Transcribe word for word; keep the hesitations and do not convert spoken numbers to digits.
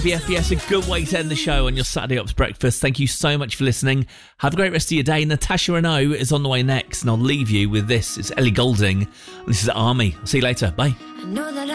Yes, yes, a good way to end the show on your Saturday Ops breakfast. Thank you so much for listening. Have a great rest of your day. Natasha Renault is on the way next, and I'll leave you with this. It's Ellie Goulding. This is Army. I'll see you later. Bye. I know that